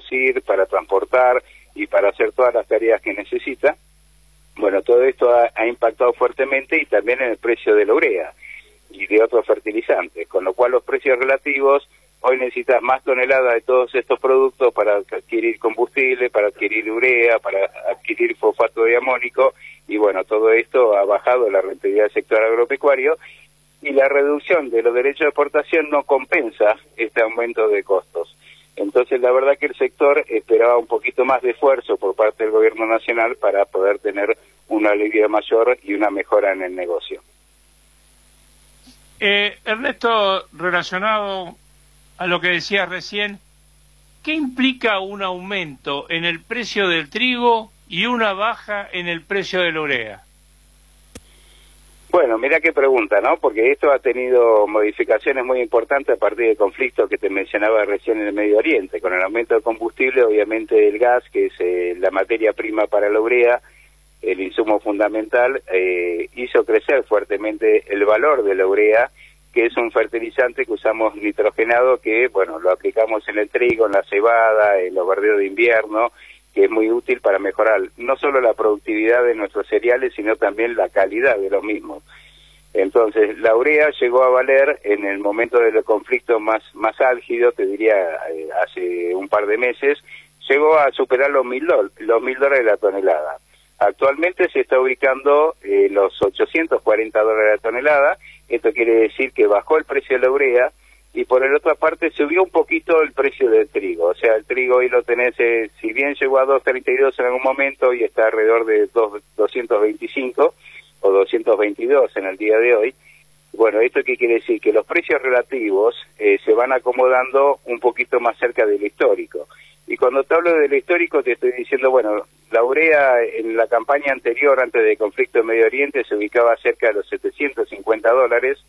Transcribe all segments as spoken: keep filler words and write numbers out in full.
producir, para transportar y para hacer todas las tareas que necesita. Bueno, todo esto ha, ha impactado fuertemente y también en el precio de la urea y de otros fertilizantes, con lo cual los precios relativos, hoy necesitas más toneladas de todos estos productos para adquirir combustible, para adquirir urea, para adquirir fosfato de amónico, y bueno, todo esto ha bajado la rentabilidad del sector agropecuario, y la reducción de los derechos de exportación no compensa este aumento de costos. Entonces, la verdad que el sector esperaba un poquito más de esfuerzo por parte del gobierno nacional para poder tener una alivio mayor y una mejora en el negocio. Eh, Ernesto, relacionado a lo que decías recién, ¿qué implica un aumento en el precio del trigo y una baja en el precio de la urea? Bueno, mira qué pregunta, ¿no? Porque esto ha tenido modificaciones muy importantes a partir del conflicto que te mencionaba recién en el Medio Oriente. Con el aumento del combustible, obviamente el gas, que es eh, la materia prima para la urea, el insumo fundamental, eh, hizo crecer fuertemente el valor de la urea, que es un fertilizante que usamos nitrogenado, que, bueno, lo aplicamos en el trigo, en la cebada, en los verdeos de invierno, que es muy útil para mejorar no solo la productividad de nuestros cereales, sino también la calidad de los mismos. Entonces, la urea llegó a valer en el momento del conflicto más, más álgido, te diría, eh, hace un par de meses, llegó a superar los mil, dol- los mil dólares la tonelada. Actualmente se está ubicando eh, los ochocientos cuarenta dólares la tonelada. Esto quiere decir que bajó el precio de la urea y por la otra parte subió un poquito el precio del trigo. O sea, el trigo hoy lo tenés, eh, si bien llegó a dos treinta y dos en algún momento y está alrededor de doscientos veinticinco o doscientos veintidós en el día de hoy. Bueno, ¿esto qué quiere decir? Que los precios relativos eh, se van acomodando un poquito más cerca del histórico. Y cuando te hablo del histórico te estoy diciendo, bueno, la urea en la campaña anterior, antes del conflicto en Medio Oriente, se ubicaba cerca de los setecientos cincuenta dólares,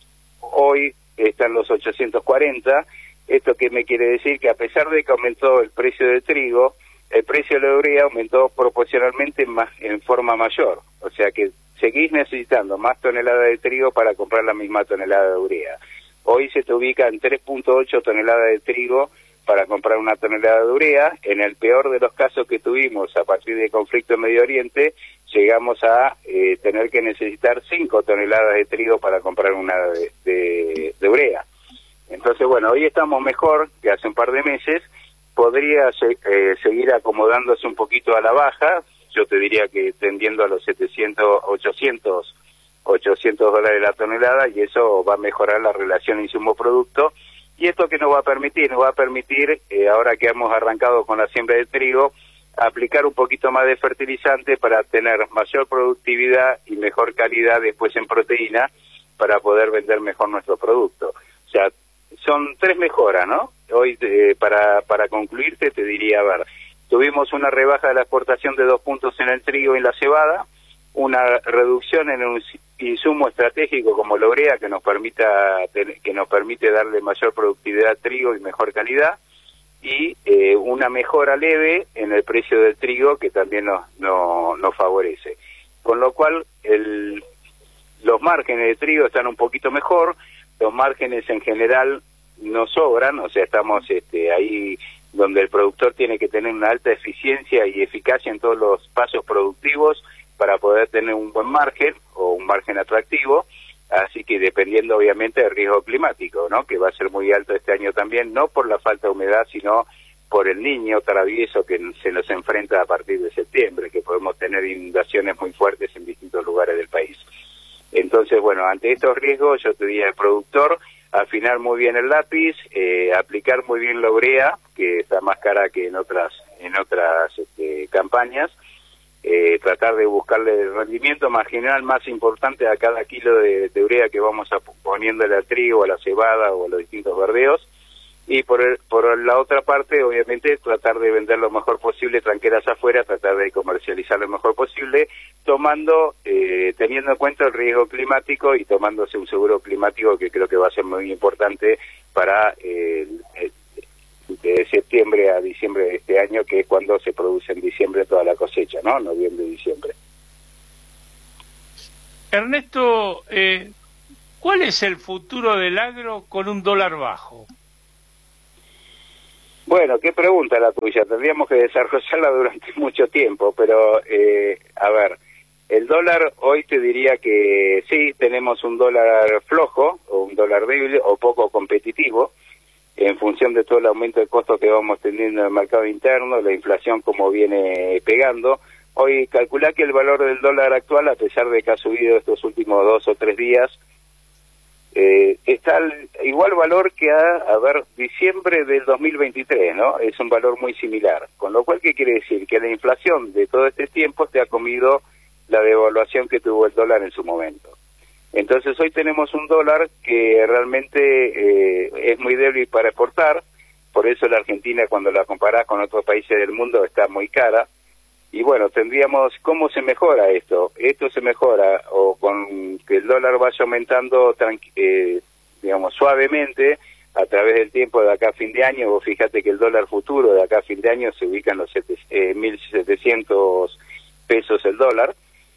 hoy están los ochocientos cuarenta. ¿Esto qué me quiere decir? Que a pesar de que aumentó el precio del trigo, el precio de la urea aumentó proporcionalmente más en forma mayor. O sea que seguís necesitando más toneladas de trigo para comprar la misma tonelada de urea. Hoy se te ubica en tres punto ocho toneladas de trigo para comprar una tonelada de urea. En el peor de los casos que tuvimos a partir del conflicto en Medio Oriente, llegamos a eh, tener que necesitar cinco toneladas de trigo para comprar una de, de, de urea. Entonces, bueno, hoy estamos mejor que hace un par de meses. Podría se, eh, seguir acomodándose un poquito a la baja. Yo te diría que tendiendo a los setecientos, ochocientos, ochocientos dólares la tonelada, y eso va a mejorar la relación insumo-producto. Y esto que nos va a permitir, nos va a permitir, eh, ahora que hemos arrancado con la siembra de trigo, aplicar un poquito más de fertilizante para tener mayor productividad y mejor calidad después en proteína para poder vender mejor nuestro producto. O sea, son tres mejoras, ¿no? Hoy, eh, para, para concluirte, te diría, a ver, tuvimos una rebaja de la exportación de dos puntos en el trigo y en la cebada, una reducción en un insumo estratégico como la urea que nos permita que nos permite darle mayor productividad al trigo y mejor calidad, y eh, una mejora leve en el precio del trigo que también nos, no, nos favorece. Con lo cual, el, los márgenes de trigo están un poquito mejor, los márgenes en general no sobran, o sea, estamos este, ahí donde el productor tiene que tener una alta eficiencia y eficacia en todos los pasos productivos para poder tener un buen margen o un margen atractivo, así que dependiendo obviamente del riesgo climático, ¿no? Que va a ser muy alto este año también, no por la falta de humedad, sino por el Niño travieso que se nos enfrenta a partir de septiembre, que podemos tener inundaciones muy fuertes en distintos lugares del país. Entonces, bueno, ante estos riesgos, yo te diría al productor, afinar muy bien el lápiz, eh, aplicar muy bien la urea, que está más cara que en otras, en otras este, campañas, Eh, tratar de buscarle el rendimiento marginal más importante a cada kilo de, de urea que vamos a poniéndole al trigo, a la cebada o a los distintos verdeos, y por, el, por la otra parte, obviamente, tratar de vender lo mejor posible tranqueras afuera, tratar de comercializar lo mejor posible, tomando, eh, teniendo en cuenta el riesgo climático y tomándose un seguro climático que creo que va a ser muy importante para eh, el, de septiembre a diciembre de este año, que es cuando se produce en diciembre toda la cosecha, ¿no? Noviembre y diciembre. Ernesto, eh, ¿cuál es el futuro del agro con un dólar bajo? Bueno, qué pregunta la tuya. Tendríamos que desarrollarla durante mucho tiempo, pero eh, a ver, el dólar hoy te diría que sí, tenemos un dólar flojo, o un dólar débil o poco competitivo, en función de todo el aumento de costos que vamos teniendo en el mercado interno, la inflación como viene pegando. Hoy calcula que el valor del dólar actual, a pesar de que ha subido estos últimos dos o tres días, Eh, está al igual valor que a, a ver, diciembre del dos mil veintitrés, ¿no? Es un valor muy similar, con lo cual, ¿qué quiere decir? Que la inflación de todo este tiempo te ha comido la devaluación que tuvo el dólar en su momento. Entonces hoy tenemos un dólar que realmente eh, es muy débil para exportar, por eso la Argentina, cuando la comparás con otros países del mundo, está muy cara. Y bueno, tendríamos, ¿cómo se mejora esto? Esto se mejora o con que el dólar vaya aumentando, eh, digamos, suavemente a través del tiempo de acá a fin de año. Vos fíjate que el dólar futuro de acá a fin de año se ubica en los eh, mil setecientos pesos el dólar.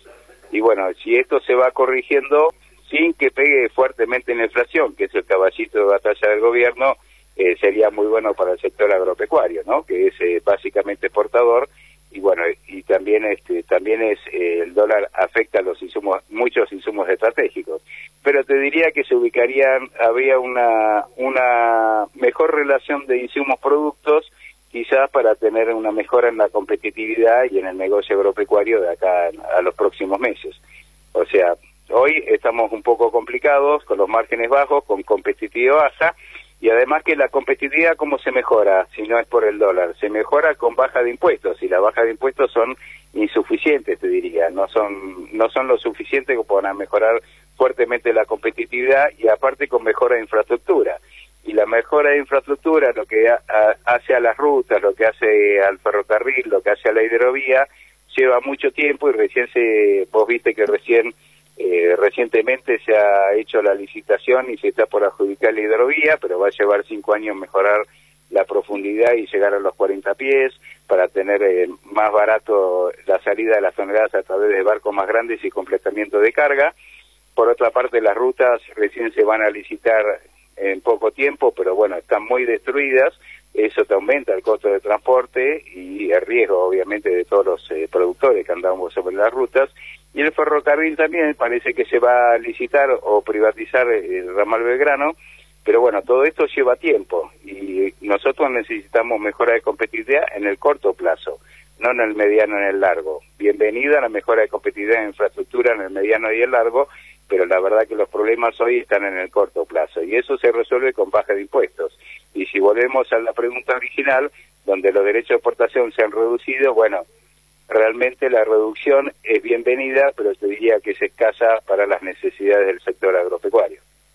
Y bueno, si esto se va corrigiendo sin que pegue fuertemente en la inflación, que es el caballito de batalla del gobierno, eh, sería muy bueno para el sector agropecuario, ¿no? Que es eh, básicamente exportador. Y bueno, y también este también es eh, el dólar afecta a los insumos, muchos insumos estratégicos. Pero te diría que se ubicarían, habría una una mejor relación de insumos productos, quizás para tener una mejora en la competitividad y en el negocio agropecuario de acá a los próximos meses. O sea, hoy estamos un poco complicados, con los márgenes bajos, con competitividad baja. Y además que la competitividad, ¿cómo se mejora si no es por el dólar? Se mejora con baja de impuestos, y las bajas de impuestos son insuficientes, te diría, no son no son lo suficiente como para mejorar fuertemente la competitividad, y aparte con mejora de infraestructura. Y la mejora de infraestructura, lo que a, a, hace a las rutas, lo que hace al ferrocarril, lo que hace a la hidrovía, lleva mucho tiempo, y recién se, vos viste que recién... Eh, recientemente se ha hecho la licitación y se está por adjudicar la hidrovía, pero va a llevar cinco años mejorar la profundidad y llegar a los cuarenta pies para tener eh, más barato la salida de las toneladas a través de barcos más grandes y completamiento de carga. Por otra parte, las rutas recién se van a licitar en poco tiempo, pero bueno, están muy destruidas. Eso te aumenta el costo de transporte y el riesgo, obviamente, de todos los eh, productores que andamos sobre las rutas. Y el ferrocarril también parece que se va a licitar o privatizar el ramal Belgrano, pero bueno, todo esto lleva tiempo y nosotros necesitamos mejora de competitividad en el corto plazo, no en el mediano ni en el largo. Bienvenida la mejora de competitividad en infraestructura en el mediano y el largo, pero la verdad que los problemas hoy están en el corto plazo, y eso se resuelve con baja de impuestos. Y si volvemos a la pregunta original, donde los derechos de exportación se han reducido, bueno, realmente la reducción es bienvenida, pero te diría que es escasa para las necesidades del sector agropecuario.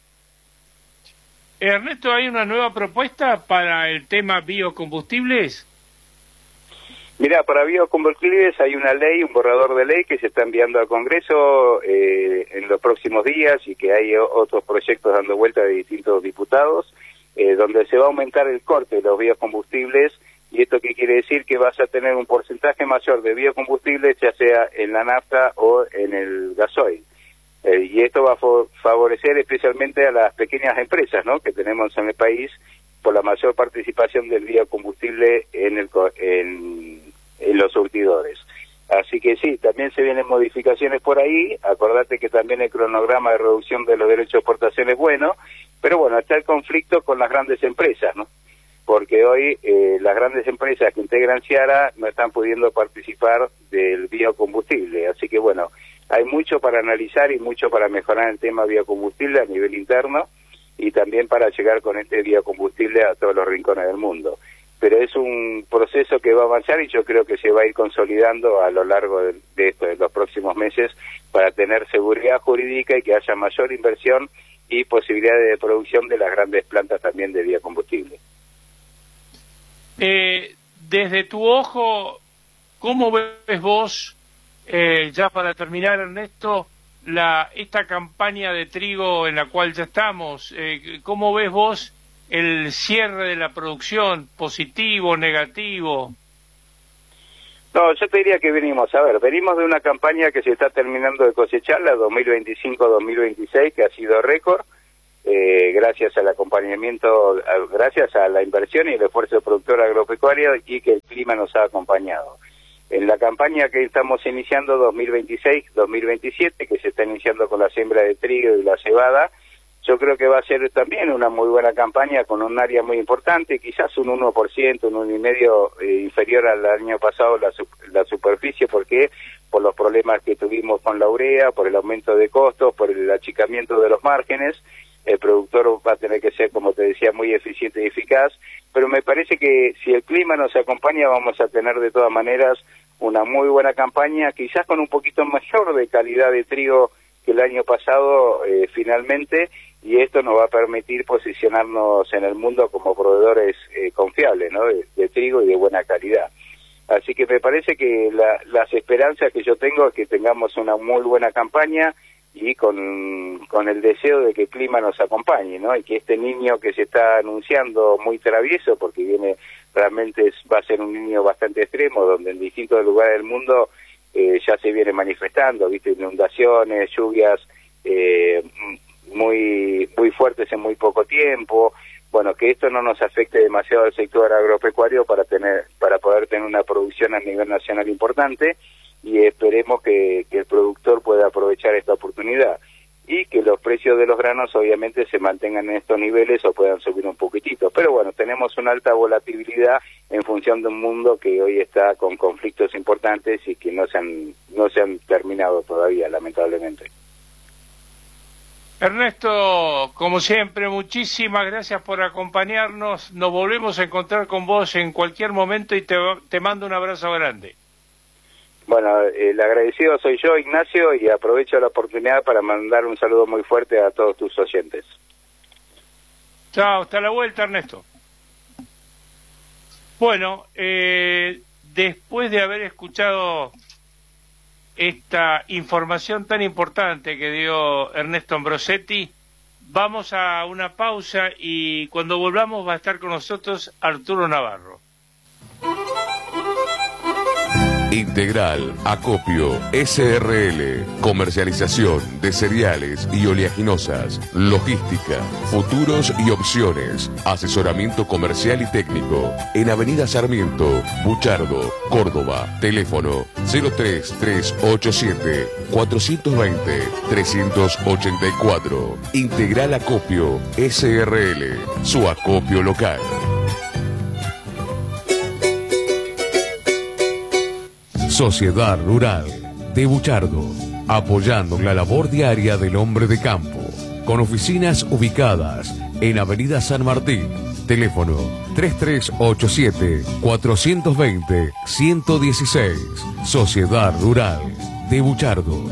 Ernesto, ¿hay una nueva propuesta para el tema biocombustibles? Mira, para biocombustibles hay una ley, un borrador de ley que se está enviando al Congreso eh, en los próximos días, y que hay otros proyectos dando vuelta de distintos diputados, eh, donde se va a aumentar el corte de los biocombustibles. ¿Y esto qué quiere decir? Que vas a tener un porcentaje mayor de biocombustibles, ya sea en la nafta o en el gasoil. Eh, y esto va a favorecer especialmente a las pequeñas empresas, ¿no?, que tenemos en el país, por la mayor participación del biocombustible en, el, en, en los surtidores. Así que sí, también se vienen modificaciones por ahí. Acordate que también el cronograma de reducción de los derechos de exportación es bueno, pero bueno, está el conflicto con las grandes empresas, ¿no? Porque hoy eh, las grandes empresas que integran Ciara no están pudiendo participar del biocombustible. Así que bueno, hay mucho para analizar y mucho para mejorar el tema biocombustible a nivel interno, y también para llegar con este biocombustible a todos los rincones del mundo. Pero es un proceso que va a avanzar, y yo creo que se va a ir consolidando a lo largo de, de, esto, de los próximos meses, para tener seguridad jurídica y que haya mayor inversión y posibilidades de producción de las grandes plantas también de biocombustible. Eh, desde tu ojo, ¿cómo ves vos, eh, ya para terminar, Ernesto, la esta campaña de trigo en la cual ya estamos? Eh, ¿Cómo ves vos el cierre de la producción? ¿Positivo, negativo? No, yo te diría que venimos, a ver, venimos de una campaña que se está terminando de cosechar, la dos mil veinticinco dos mil veintiséis, que ha sido récord. eh, gracias al acompañamiento, a, gracias a la inversión y el esfuerzo del productor agropecuario, y que el clima nos ha acompañado. En la campaña que estamos iniciando dos mil veintiséis dos mil veintisiete, que se está iniciando con la siembra de trigo y la cebada, yo creo que va a ser también una muy buena campaña con un área muy importante, quizás un uno por ciento, un uno coma cinco por ciento eh, inferior al año pasado la, la superficie, porque por los problemas que tuvimos con la urea, por el aumento de costos, por el achicamiento de los márgenes, el productor va a tener que ser, como te decía, muy eficiente y eficaz, pero me parece que si el clima nos acompaña vamos a tener de todas maneras una muy buena campaña, quizás con un poquito mayor de calidad de trigo que el año pasado eh, finalmente, y esto nos va a permitir posicionarnos en el mundo como proveedores eh, confiables, ¿no?, de, de trigo y de buena calidad. Así que me parece que la, las esperanzas que yo tengo es que tengamos una muy buena campaña y con, con el deseo de que el clima nos acompañe, ¿no?, y que este niño que se está anunciando muy travieso, porque viene realmente es, va a ser un niño bastante extremo, donde en distintos lugares del mundo eh, ya se viene manifestando, viste, inundaciones, lluvias eh, muy muy fuertes en muy poco tiempo. Bueno, que esto no nos afecte demasiado al sector agropecuario para tener para poder tener una producción a nivel nacional importante, y esperemos que, que el productor pueda aprovechar esta oportunidad y que los precios de los granos obviamente se mantengan en estos niveles o puedan subir un poquitito. Pero bueno, tenemos una alta volatilidad en función de un mundo que hoy está con conflictos importantes y que no se han, no se han terminado todavía, lamentablemente. Ernesto, como siempre, muchísimas gracias por acompañarnos. Nos volvemos a encontrar con vos en cualquier momento y te, te mando un abrazo grande. Bueno, el agradecido soy yo, Ignacio, y aprovecho la oportunidad para mandar un saludo muy fuerte a todos tus oyentes. Chao, hasta la vuelta, Ernesto. Bueno, eh, después de haber escuchado esta información tan importante que dio Ernesto Ambrosetti, vamos a una pausa y cuando volvamos va a estar con nosotros Arturo Navarro. Integral Acopio S R L, comercialización de cereales y oleaginosas, logística, futuros y opciones, asesoramiento comercial y técnico, en Avenida Sarmiento, Buchardo, Córdoba, teléfono cero tres tres ocho siete cuatro dos cero tres ocho cuatro. Integral Acopio S R L, su acopio local. Sociedad Rural de Buchardo, apoyando la labor diaria del hombre de campo, con oficinas ubicadas en Avenida San Martín, teléfono tres tres ocho siete cuatro dos cero uno uno seis, Sociedad Rural de Buchardo.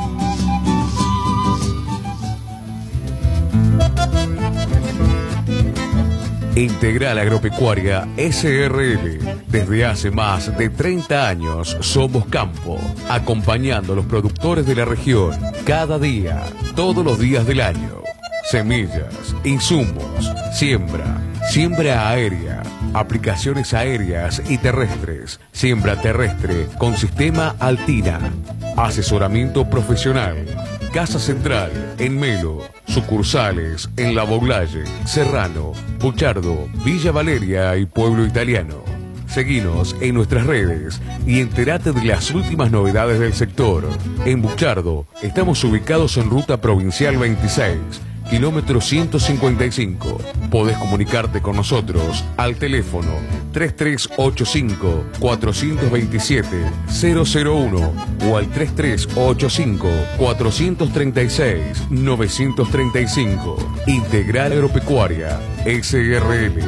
Integral Agropecuaria S R L. Desde hace más de treinta años somos campo, acompañando a los productores de la región cada día, todos los días del año. Semillas, insumos, siembra, siembra aérea, aplicaciones aéreas y terrestres, siembra terrestre con sistema Altina, asesoramiento profesional. Casa Central en Melo, sucursales en La Boulaye, Serrano, Buchardo, Villa Valeria y Pueblo Italiano. Seguinos en nuestras redes y entérate de las últimas novedades del sector. En Buchardo estamos ubicados en Ruta Provincial veintiséis, kilómetro ciento cincuenta y cinco. Podés comunicarte con nosotros al teléfono tres tres ocho cinco cuatro dos siete cero cero uno o al tres tres ocho cinco cuatro tres seis nueve tres cinco. Integral Agropecuaria S R L.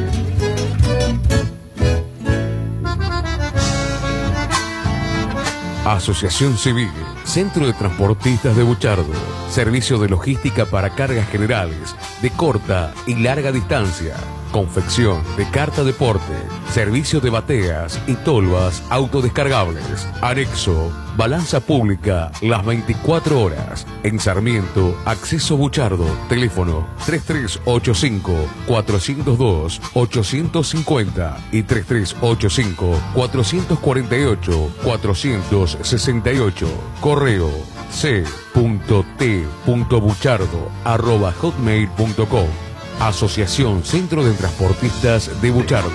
Asociación Civil, Centro de Transportistas de Buchardo, servicio de logística para cargas generales de corta y larga distancia, confección de carta deporte, servicio de bateas y tolvas autodescargables, anexo, balanza pública las veinticuatro horas, en Sarmiento, Acceso Buchardo, teléfono tres tres ocho cinco cuatro cero dos ocho cinco cero y tres tres ocho cinco cuatro cuatro ocho cuatro seis ocho, correo c punto t punto buchardo arroba hotmail punto com. Asociación Centro de Transportistas de Buchardo.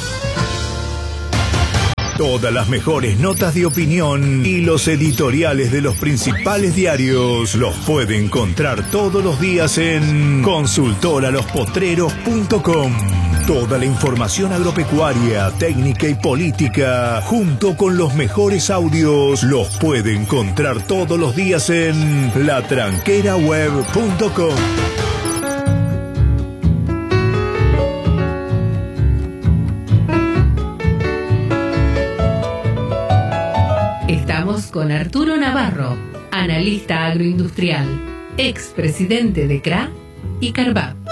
Todas las mejores notas de opinión y los editoriales de los principales diarios los puede encontrar todos los días en consultor a los potreros punto com. Toda la información agropecuaria, técnica y política, junto con los mejores audios, los puede encontrar todos los días en la tranquera web punto com. Estamos con Arturo Navarro, analista agroindustrial, expresidente de C R A y Carvap.